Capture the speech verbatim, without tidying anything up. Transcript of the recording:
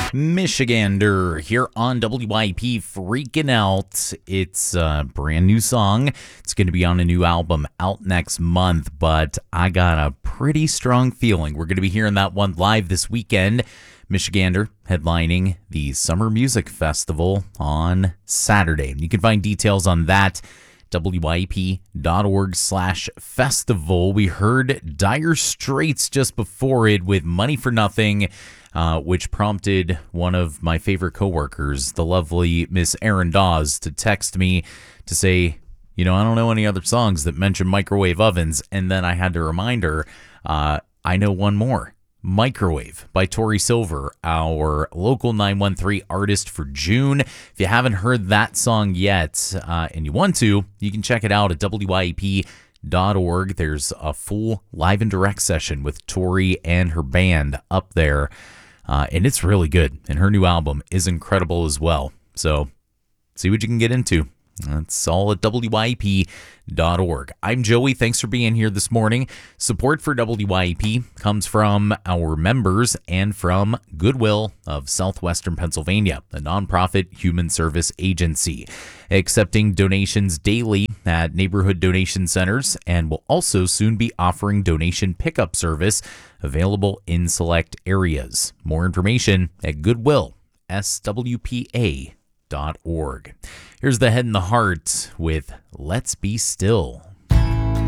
Michigander here on W I P freaking out. It's a brand new song. It's going to be on a new album out next month, but I got a pretty strong feeling we're going to be hearing that one live this weekend. Michigander headlining the Summer Music Festival on Saturday. You can find details on that W I P dot org slash festival. We heard Dire Straits just before it with Money for Nothing, uh, which prompted one of my favorite coworkers, the lovely Miss Erin Dawes, to text me to say, you know, I don't know any other songs that mention microwave ovens. And then I had to remind her, uh, I know one more. Microwave by Tori Silver, our local nine one three artist for June. If you haven't heard that song yet uh, and you want to, you can check it out at W I P dot org. There's a full live and direct session with Tori and her band up there, uh, and it's really good. And her new album is incredible as well. So see what you can get into. That's all at W I P dot org. I'm Joey. Thanks for being here this morning. Support for W I P comes from our members and from Goodwill of Southwestern Pennsylvania, a nonprofit human service agency, accepting donations daily at neighborhood donation centers, and will also soon be offering donation pickup service available in select areas. More information at Goodwill, S W P A dot org. Here's the Head and the Heart with Let's Be Still.